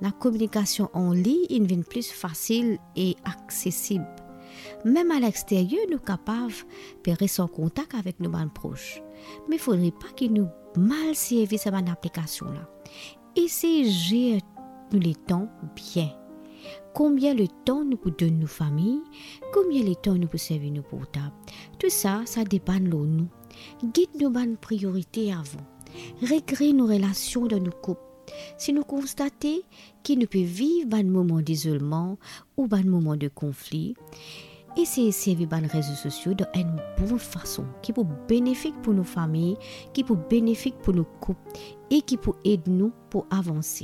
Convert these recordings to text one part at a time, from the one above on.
la communication en ligne devient plus facile et accessible. Même à l'extérieur, nous sommes capables de rester en contact avec nos proches. Mais il ne faudrait pas que nous mal servir cette application-là. Essayez de gérer les temps bien. Combien de temps nous pouvons donner nos familles, combien de temps nous pouvons servir nos portables. Tout ça, ça dépend de nous. Guide nos bonnes priorités avant. Régler nos relations dans nos couples. Si nous constatons qu'il nous peut vivre un moment d'isolement ou un moment de conflit, essayez de servir les réseaux sociaux d'une bonne façon, qui peut être bénéfique pour nos familles, qui peut être bénéfique pour nos couples et qui peut aider nous pour avancer.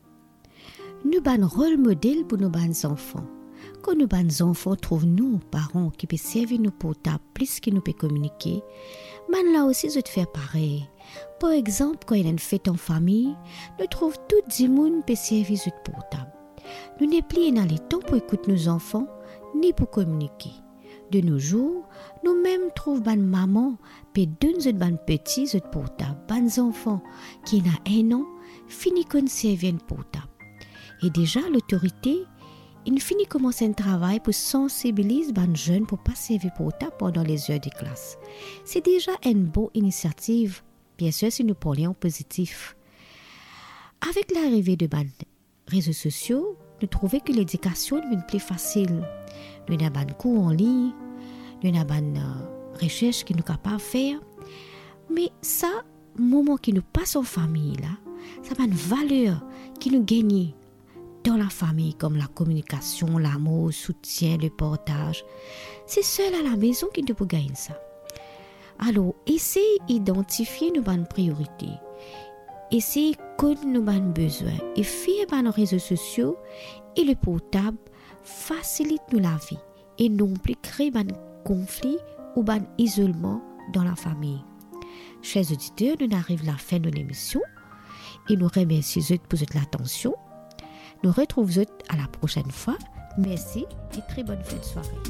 Nous avons un rôle modèle pour nos enfants. Quand nos enfants trouvent nous, parents, qui peuvent servir nos portables plus qu'ils nous peuvent communiquer, là aussi, je te fais pareil. Par exemple, quand il y a une fête en famille, nous trouvons tout le monde peut servir notre portable. Nous n'avons plus dans les temps pour écouter nos enfants, ni pour communiquer. De nos jours, nous-mêmes trouvons une maman peut donner nos petits notre portable, nos enfants qui ont 1 an, finissent qu'on servir un portable. Et déjà, l'autorité, il finit commencer un travail pour sensibiliser les jeunes pour ne pas servir portable pendant les heures de classe. C'est déjà une bonne initiative, bien sûr si nous parlions positif. Avec l'arrivée de réseaux sociaux, nous trouvons que l'éducation devient plus facile. Nous avons des cours en ligne, nous avons des recherches que nous sommes capables de faire. Mais ça, le moment que nous passons en famille, là, ça a une valeur qui nous gagne dans la famille, comme la communication, l'amour, le soutien, le partage. C'est seul à la maison qui peut gagner ça. Alors, essayez d'identifier nos bonnes priorités. Essayez de connaître nos bonnes besoins. Et faire nos réseaux sociaux et le portable facilite nous la vie. Et non plus créer un conflit ou un isolement dans la famille. Chers auditeurs, nous arrivons à la fin de l'émission. Et nous remercions pour votre attention. Nous retrouvons à la prochaine fois. Merci et très bonne fin de soirée.